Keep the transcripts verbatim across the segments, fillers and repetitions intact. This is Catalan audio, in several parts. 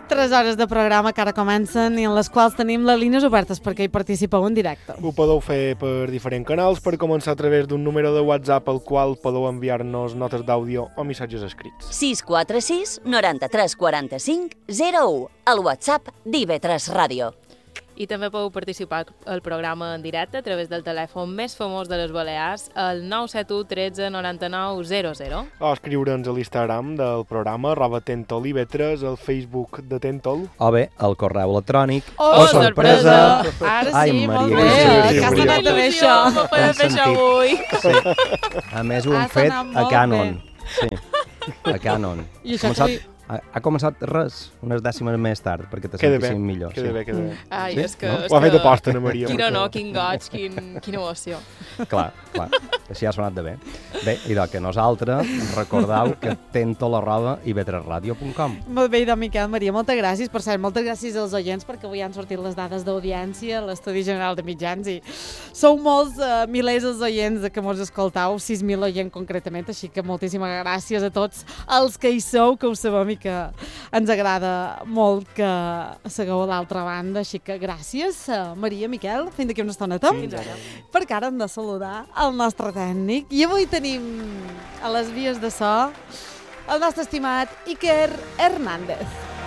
Tres hores de programa que ara comencen i en les quals tenim les línies obertes perquè hi participeu en directe. Ho podeu fer per diferents canals, per començar a través d'un número de WhatsApp al qual podeu enviar-nos notes d'àudio o missatges escrits. sis quatre sis noranta-tres quaranta-cinc zero u, el WhatsApp d'I V tres Ràdio. I també podeu participar al programa en directe a través del telèfon més famós de les Balears, el nou set u tretze noranta-nou zero zero. O escriure'ns a l'Instagram del programa, arroba Tentol I V tres, al Facebook de Tentol. O bé, el correu electrònic. Oh, oh sorpresa! Ara sí, Ai, molt Maria, bé. que Que sí, has sí, anat sí. bé això. No m'ho podia fer això avui. Sí. A més, ho hem Has fet anat a molt Canon. Sí, a Canon. I això Començat, que ha, ha començat res, unes dècimes més tard, perquè te Queda bé, sentissin millor. queda sí. bé, queda bé. Ai, Sí? és que... No? és Ho ha fet que- aposta, Ana Maria, Quin perquè- honor, quin goig, quin, quina emoció. Clar, clar. Així ha sonat de bé. Bé, idò que nosaltres recordeu que tento la roba i vetreradio punt com. Molt bé, idò, Miquel, Maria, moltes gràcies. Per cert, moltes gràcies als oients perquè avui han sortit les dades d'audiència a l'Estudi General de Mitjans i sou molts, uh, milers els oients que mos escoltau, sis mil oients concretament, així que moltíssimes gràcies a tots els que hi sou, que ho sabem i que ens agrada molt que segueu a l'altra banda, així que gràcies, uh, Maria, Miquel, fins d'aquí una estoneta. Fins ara. Perquè ara hem de saludar el nostre tècnic i avui tenim a les vies de so el nostre estimat Iker Hernández.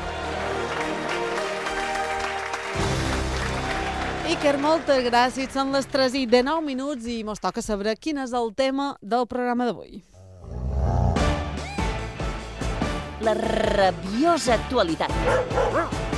Iker, moltes gràcies. Són les tres i dinou minuts i mos toca saber quin és el tema del programa d'avui. La rabiosa actualitat.